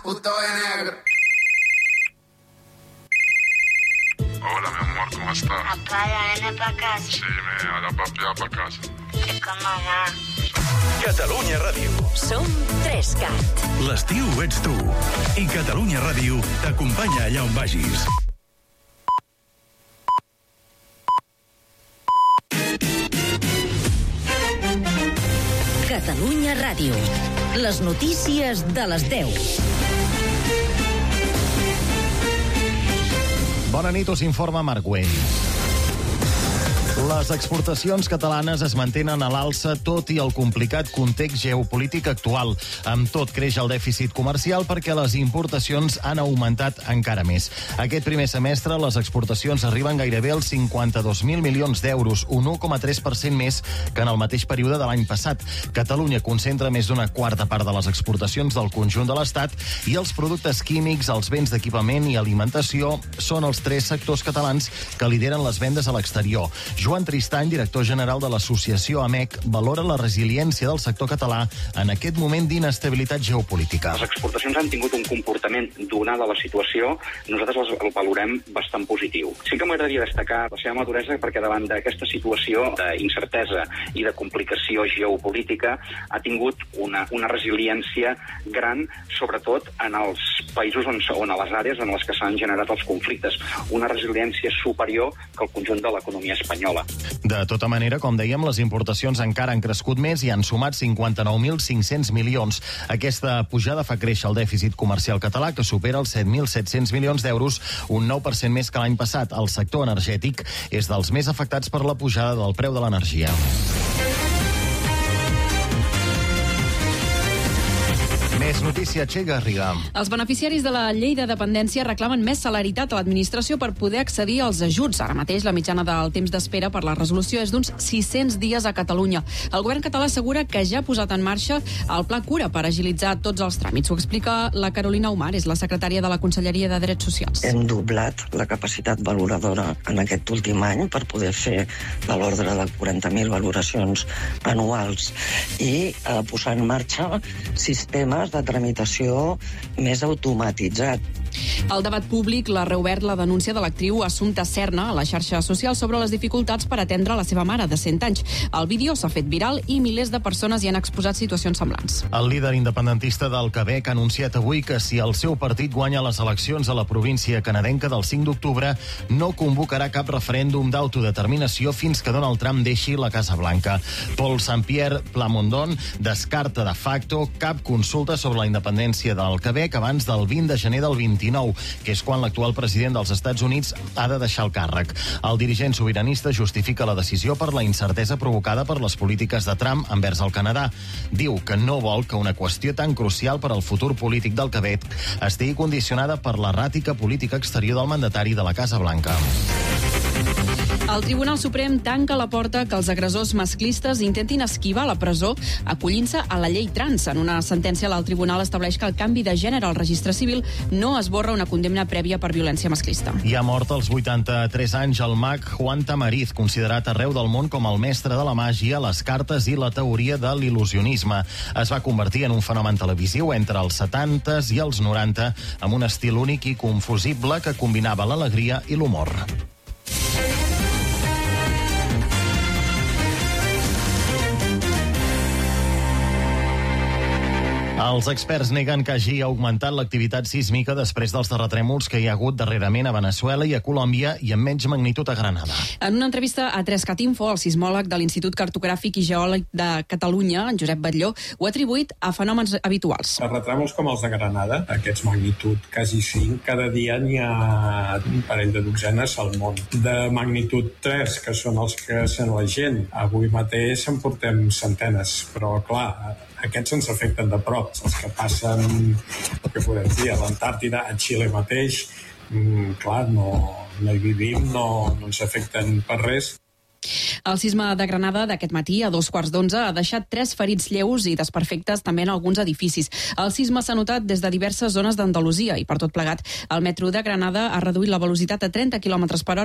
justo de negro. Hola, mi amor, ¿cómo estás? Papá, ya viene pa' casa. Sí, ahora papi va pa' casa. Estic con mamà. Catalunya Ràdio. Som 3CAT. L'estiu ets tu. I Catalunya Ràdio t'acompanya allà on vagis. Catalunya Ràdio. Les notícies de les 10. Bona nit, us informa Marc Güell. Les exportacions catalanes es mantenen a l'alça tot i el complicat context geopolític actual. Amb tot, creix el dèficit comercial perquè les importacions han augmentat encara més. Aquest primer semestre, les exportacions arriben gairebé als 52.000 milions d'euros, un 1,3% més que en el mateix període de l'any passat. Catalunya concentra més d'una quarta part de les exportacions del conjunt de l'Estat i els productes químics, els béns d'equipament i alimentació són els 3 sectors catalans que lideren les vendes a l'exterior. Joan Tristany, director general de l'associació AMEC, valora la resiliència del sector català en aquest moment d'inestabilitat geopolítica. Les exportacions han tingut un comportament, donada la situació, nosaltres el valorem bastant positiu. Sí que m'agradaria destacar la seva maduresa perquè davant d'aquesta situació d'incertesa i de complicació geopolítica ha tingut una resiliència gran, sobretot en els països on a les àrees en les que s'han generat els conflictes. Una resiliència superior que el conjunt de l'economia espanyola. De tota manera, com dèiem, les importacions encara han crescut més i han sumat 59.500 milions. Aquesta pujada fa créixer el dèficit comercial català, que supera els 7.700 milions d'euros, un 9% més que l'any passat. El sector energètic és dels més afectats per la pujada del preu de l'energia. Més notícia, Txell Garriga. Els beneficiaris de la llei de dependència reclamen més celeritat a l'administració per poder accedir als ajuts. Ara mateix la mitjana del temps d'espera per la resolució és d'uns 600 dies a Catalunya. El govern català assegura que ja ha posat en marxa el Pla Cura per agilitzar tots els tràmits. Ho explica la Carolina Umar, és la secretària de la Conselleria de Drets Socials. Hem doblat la capacitat valoradora en aquest últim any per poder fer de l'ordre de 40.000 valoracions anuals i posar en marxa sistemes de tramitació més automatitzat. El debat públic l'ha reobert la denúncia de l'actriu Assumpta Serna a la xarxa social sobre les dificultats per atendre la seva mare de 100 anys. El vídeo s'ha fet viral i milers de persones hi han exposat situacions semblants. El líder independentista del Quebec ha anunciat avui que si el seu partit guanya les eleccions a la província canadenca del 5 d'octubre no convocarà cap referèndum d'autodeterminació fins que Donald Trump deixi la Casa Blanca. Paul Saint-Pierre Plamondon descarta de facto cap consulta sobre la independència del Quebec abans del 20 de gener del 29, que és quan l'actual president dels Estats Units ha de deixar el càrrec. El dirigent sobiranista justifica la decisió per la incertesa provocada per les polítiques de Trump envers el Canadà. Diu que no vol que una qüestió tan crucial per al futur polític del Quebec estigui condicionada per l'erràtica política exterior del mandatari de la Casa Blanca. El Tribunal Suprem tanca la porta que els agressors masclistes intentin esquivar la presó acollint-se a la llei trans. En una sentència, l'alt tribunal estableix que el canvi de gènere al registre civil no esborra una condemna prèvia per violència masclista. I ha mort als 83 anys el mag Juan Tamariz, considerat arreu del món com el mestre de la màgia, les cartes i la teoria de l'il·lusionisme. Es va convertir en un fenomen televisiu entre els 70s i els 90 amb un estil únic i confusible que combinava l'alegria i l'humor. Els experts neguen que hagi augmentat l'activitat sísmica després dels terratrèmols que hi ha hagut darrerament a Veneçuela i a Colòmbia i amb menys magnitud a Granada. En una entrevista a 3CAT Info, el sismòleg de l'Institut Cartogràfic i Geòleg de Catalunya, en Josep Batlló, ho ha atribuït a fenòmens habituals. Terratrèmols com els de Granada, aquests magnitud quasi 5, cada dia n'hi ha un parell de dotzenes al món. De magnitud 3, que són els que sent la gent, avui mateix en portem centenes, però clar, aquests ens afecten de prop. Els que passen, el que podem dir, a l'Antàrtida, a Xile mateix, clar, no hi vivim, no ens afecten per res. El sisme de Granada d'aquest matí a 11:15 ha deixat 3 ferits lleus i desperfectes també en alguns edificis. El sisme s'ha notat des de diverses zones d'Andalusia i per tot plegat el metro de Granada ha reduït la velocitat a 30 km/h